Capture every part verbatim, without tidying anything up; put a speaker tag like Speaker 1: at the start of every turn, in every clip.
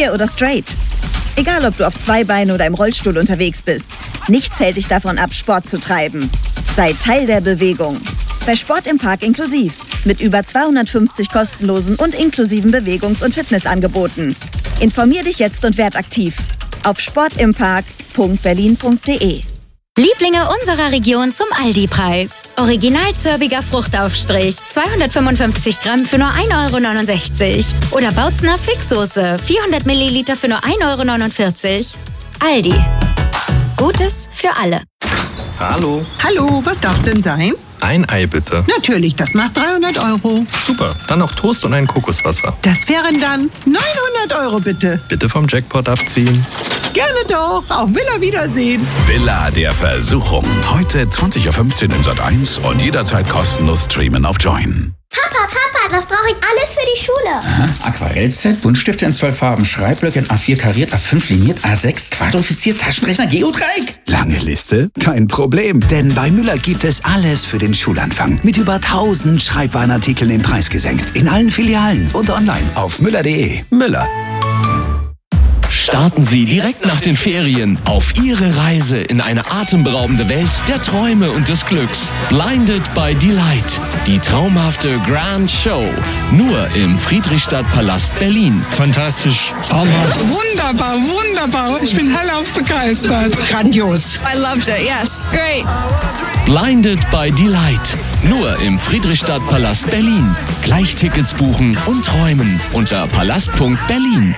Speaker 1: queer oder straight. Egal, ob du auf zwei Beinen oder im Rollstuhl unterwegs bist. Nichts hält dich davon ab, Sport zu treiben. Sei Teil der Bewegung. Bei Sport im Park inklusiv. Mit über zweihundertfünfzig kostenlosen und inklusiven Bewegungs- und Fitnessangeboten. Informier dich jetzt und werd aktiv. Auf sportimpark punkt berlin punkt de.
Speaker 2: Lieblinge unserer Region zum Aldi-Preis. Original zörbiger Fruchtaufstrich, zweihundertfünfundfünfzig Gramm für nur ein Euro neunundsechzig. Oder Bautzner Fixsoße, vierhundert Milliliter für nur ein Euro neunundvierzig. Aldi. Gutes für alle.
Speaker 3: Hallo.
Speaker 4: Hallo, was darf's denn sein?
Speaker 3: Ein Ei bitte.
Speaker 4: Natürlich, das macht dreihundert Euro.
Speaker 3: Super, dann noch Toast und ein Kokoswasser.
Speaker 4: Das wären dann neunhundert Euro bitte.
Speaker 3: Bitte vom Jackpot abziehen.
Speaker 4: Gerne doch, auf Villa Wiedersehen.
Speaker 5: Villa der Versuchung. Heute zwanzig Uhr fünfzehn in Sat eins und jederzeit kostenlos streamen auf Join.
Speaker 6: Papa, Papa, was brauche ich alles für die Schule?
Speaker 7: Aha, Aquarellset, Buntstifte in zwölf Farben, Schreibblöcke in A vier kariert, A fünf liniert, A sechs quadrifiziert, Taschenrechner, Geodreieck.
Speaker 5: Lange Liste? Kein Problem, denn bei Müller gibt es alles für den Schulanfang. Mit über tausend Schreibwarenartikeln im Preis gesenkt. In allen Filialen und online auf müller punkt de. Müller.
Speaker 8: Starten Sie direkt nach den Ferien auf Ihre Reise in eine atemberaubende Welt der Träume und des Glücks. Blinded by Delight. Die traumhafte Grand Show. Nur im Friedrichstadtpalast Berlin.
Speaker 9: Fantastisch. Traumhaft. Wunderbar, wunderbar. Ich bin hellauf begeistert.
Speaker 4: Grandios.
Speaker 9: I loved it, yes. Great.
Speaker 8: Blinded by Delight. Nur im Friedrichstadtpalast Berlin. Gleich Tickets buchen und träumen unter palast punkt berlin.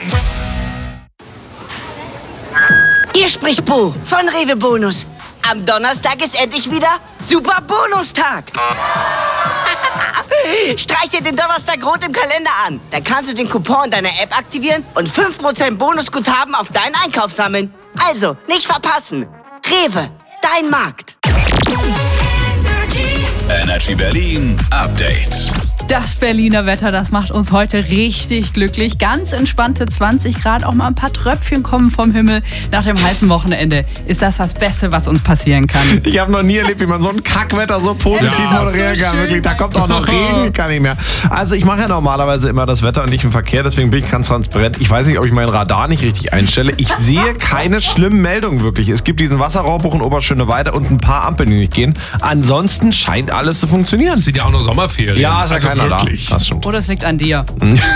Speaker 10: Hier spricht Bo von Rewe Bonus. Am Donnerstag ist endlich wieder Super Bonustag. Streich dir den Donnerstag rot im Kalender an. Dann kannst du den Coupon deiner App aktivieren und fünf Prozent Bonusguthaben auf deinen Einkauf sammeln. Also, nicht verpassen. Rewe, dein Markt.
Speaker 5: Energy Berlin Update.
Speaker 11: Das Berliner Wetter, das macht uns heute richtig glücklich. Ganz entspannte zwanzig Grad, auch mal ein paar Tröpfchen kommen vom Himmel. Nach dem heißen Wochenende ist das das Beste, was uns passieren kann.
Speaker 12: Ich habe noch nie erlebt, wie man so ein Kackwetter so positiv
Speaker 11: Ja.
Speaker 12: moderieren
Speaker 11: So
Speaker 12: kann.
Speaker 11: schön.
Speaker 12: Wirklich, da kommt auch noch Regen, kann nicht mehr. Also ich mache ja normalerweise immer das Wetter und nicht im Verkehr, deswegen bin ich ganz transparent. Ich weiß nicht, ob ich mein Radar nicht richtig einstelle. Ich sehe keine schlimmen Meldungen wirklich. Es gibt diesen Wasserraubbruch in Oberschöneweide und ein paar Ampeln, die nicht gehen. Ansonsten scheint alles zu funktionieren.
Speaker 13: Es sind ja auch noch Sommerferien.
Speaker 12: Ja, ist ja
Speaker 13: also
Speaker 12: keiner
Speaker 13: wirklich.
Speaker 12: da. Das stimmt.
Speaker 11: Oder es liegt an dir.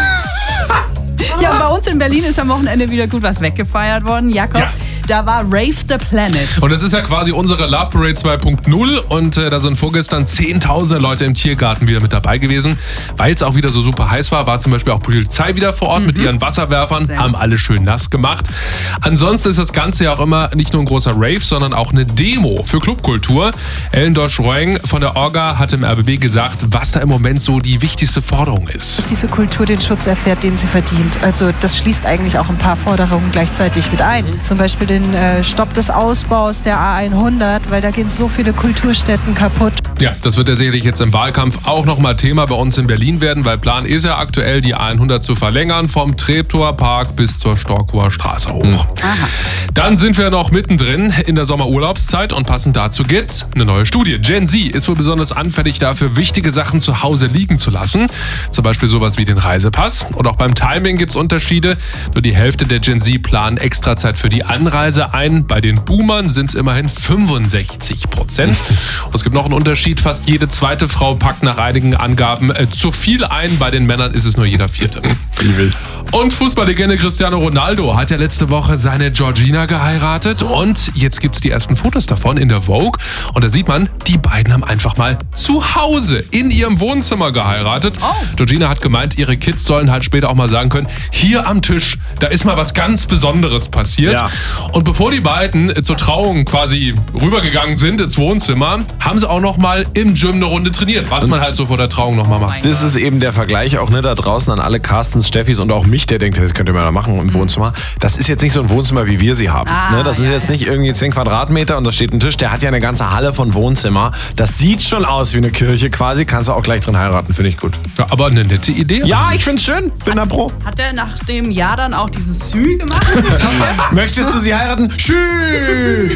Speaker 11: Ja, bei uns in Berlin ist am Wochenende wieder gut was weggefeiert worden. Jakob,
Speaker 13: Ja.
Speaker 11: da war Rave the Planet.
Speaker 13: Und das ist ja quasi unsere Love Parade zwei Punkt null und äh, da sind vorgestern zehntausende Leute im Tiergarten wieder mit dabei gewesen. Weil es auch wieder so super heiß war, war zum Beispiel auch Polizei wieder vor Ort mhm. mit ihren Wasserwerfern, Sehr haben alle schön nass gemacht. Ansonsten ist das Ganze ja auch immer nicht nur ein großer Rave, sondern auch eine Demo für Clubkultur. Ellen Dorsch-Roeng von der Orga hat im R B B gesagt, was da im Moment so die wichtigste Forderung ist.
Speaker 14: Dass diese Kultur den Schutz erfährt, den sie verdient. Also das schließt eigentlich auch ein paar Forderungen gleichzeitig mit ein. Zum Beispiel den äh, Stopp des Ausbaus der A hundert, weil da gehen so viele Kulturstätten kaputt.
Speaker 13: Ja, das wird ja sicherlich jetzt im Wahlkampf auch nochmal Thema bei uns in Berlin werden, weil Plan ist ja aktuell, die A hundert zu verlängern, vom Treptower Park bis zur Storkower Straße hoch.
Speaker 11: Aha.
Speaker 13: Dann sind wir noch mittendrin in der Sommerurlaubszeit und passend dazu gibt's eine neue Studie. Gen Z ist wohl besonders anfällig dafür, wichtige Sachen zu Hause liegen zu lassen. Zum Beispiel sowas wie den Reisepass. Und auch beim Timing gibt's Unterschiede. Nur die Hälfte der Gen Z planen Extrazeit für die Anreise ein. Bei den Boomern sind es immerhin fünfundsechzig Prozent. Und es gibt noch einen Unterschied. Fast jede zweite Frau packt nach einigen Angaben äh, zu viel ein. Bei den Männern ist es nur jeder vierte. Und Fußballlegende Cristiano Ronaldo hat ja letzte Woche seine Georgina geheiratet. Und jetzt gibt's die ersten Fotos davon in der Vogue. Und da sieht man, die beiden haben einfach mal zu Hause in ihrem Wohnzimmer geheiratet. Oh. Georgina hat gemeint, ihre Kids sollen halt später auch mal sagen können, hier am Tisch, da ist mal was ganz Besonderes passiert. Ja. Und bevor die beiden zur Trauung quasi rübergegangen sind ins Wohnzimmer, haben sie auch noch mal im Gym eine Runde trainiert, was man halt so vor der Trauung noch mal macht.
Speaker 12: Das ist eben der Vergleich auch ne, da draußen an alle Carstens, Steffis und auch mich, der denkt, das könnt ihr mal da machen im Wohnzimmer. Das ist jetzt nicht so ein Wohnzimmer, wie wir sie haben. Ah, ne, das ja, ist jetzt ja. nicht irgendwie zehn Quadratmeter und da steht ein Tisch. Der hat ja eine ganze Halle von Wohnzimmer. Das sieht schon aus wie eine Kirche quasi. Kannst du auch gleich drin heiraten, finde ich gut.
Speaker 13: Ja, aber eine nette Idee.
Speaker 12: Ja, ich find's schön. Bin da pro.
Speaker 11: Hat er nach dem Jahr dann auch dieses Sü gemacht?
Speaker 12: Möchtest du sie heiraten? Schü!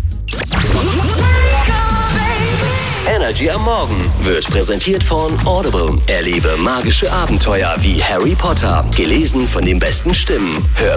Speaker 15: Energy am Morgen wird präsentiert von Audible. Erlebe magische Abenteuer wie Harry Potter. Gelesen von den besten Stimmen. Hör